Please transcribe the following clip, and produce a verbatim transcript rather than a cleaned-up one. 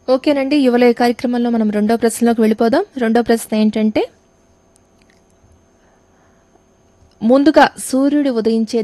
ఓకేనండి, యువలయ కార్యక్రమంలో మనం రెండో ప్రశ్నలోకి వెళ్ళిపోదాం. రెండో ప్రశ్న ఏంటంటే, ముందుగా సూర్యుడు ఉదయించే